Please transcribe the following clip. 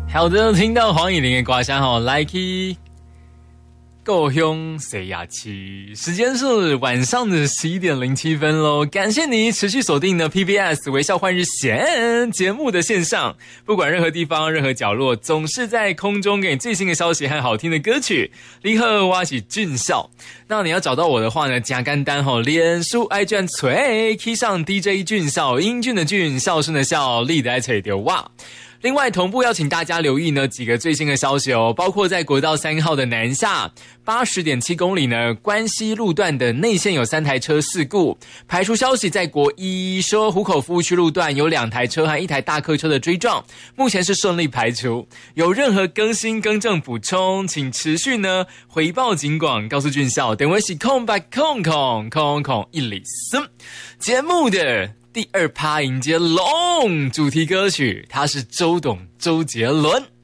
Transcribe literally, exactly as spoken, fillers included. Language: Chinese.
好的，听到黄以玲的歌声吼，来去故乡谁呀去？时间是晚上的十一点零七分喽。感谢你持续锁定的 P B S 微笑换日线节目的线上，不管任何地方、任何角落，总是在空中给你最新的消息和好听的歌曲。你好，我是俊孝。那你要找到我的话呢，加干单吼，脸书爱卷锤 ，key 上 D J 俊孝，英俊的俊，孝顺的孝，力的爱吹丢哇。另外同步邀请大家留意呢几个最新的消息哦，包括在国道三号的南下 八十点七公里呢，关西路段的内线有三台车事故，排除消息在国一说湖口服务区路段有两台车和一台大客车的追撞，目前是顺利排除。有任何更新更正补充，请持续呢回报警广，告诉俊孝，等我是空白空空空空一里森节目的第二趴迎接龙主题歌曲，它是周董周杰伦。